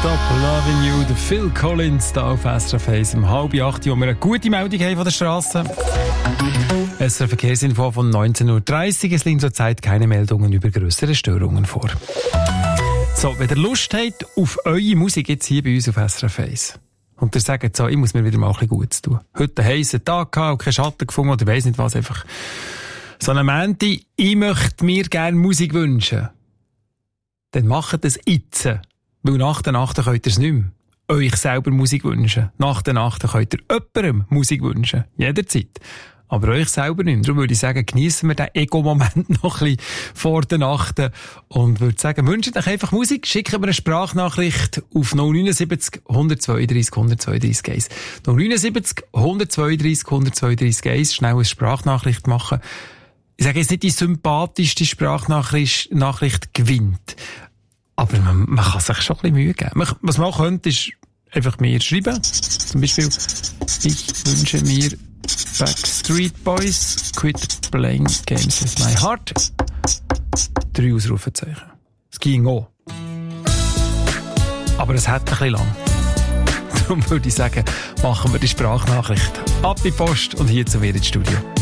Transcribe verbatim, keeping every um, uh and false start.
Stop Loving You, der Phil Collins da auf S R F eins um halb acht, wo wir eine gute Meldung haben von der Straße. S R F Verkehrsinfo von neunzehn Uhr dreißig. Es liegen zurzeit keine Meldungen über grössere Störungen vor. So, wenn ihr Lust habt auf eure Musik jetzt hier bei uns auf S R F eins und ihr sagt so, ich muss mir wieder mal ein bisschen Gutes tun. Heute einen heissen Tag gehabt und keinen Schatten gefunden oder weiss nicht was, einfach so eine Montag, ich möchte mir gerne Musik wünschen. Dann macht es jetzt. Weil nach der Nacht könnt ihr es nicht mehr. Euch selber Musik wünschen. Nach der Nacht könnt ihr jemandem Musik wünschen. Jederzeit. Aber euch selber nicht mehr. Darum würde ich sagen, geniessen wir den Ego-Moment noch ein bisschen vor der Nacht. Und würde sagen, wünscht euch einfach Musik. Schickt mir eine Sprachnachricht auf null neun sieben null eins zwei drei eins eins zwei drei eins. null neun sieben null eins zwei drei eins zwei drei eins. Schnell eine Sprachnachricht machen. Ich sage jetzt nicht, die sympathischste Sprachnachricht Nachricht gewinnt. Aber man, man kann sich schon ein bisschen Mühe geben. Man, was man auch könnte, ist einfach mir schreiben. Zum Beispiel, ich wünsche mir Backstreet Boys, quit playing games with my heart. Drei Ausrufezeichen. Es ging auch. Aber es hat ein bisschen lang. Darum würde ich sagen, machen wir die Sprachnachricht ab die Post und hier zu mir ins Studio.